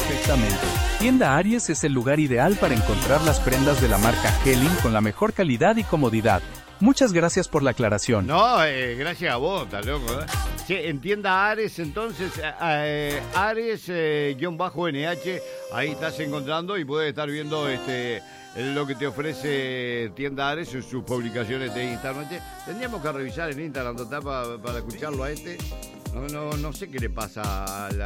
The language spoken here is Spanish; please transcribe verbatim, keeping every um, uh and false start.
perfectamente. Tienda Aries es el lugar ideal para encontrar las prendas de la marca Helling con la mejor calidad y comodidad. Muchas gracias por la aclaración. No, eh, gracias a vos, está loco, ¿eh? Che, en tienda Ares, entonces, eh, Ares, eh, guión bajo N H, ahí estás encontrando y puedes estar viendo este lo que te ofrece tienda Ares en sus publicaciones de Instagram. Che, tendríamos que revisar el Instagram total para, para escucharlo a este. No, no, no sé qué le pasa a la...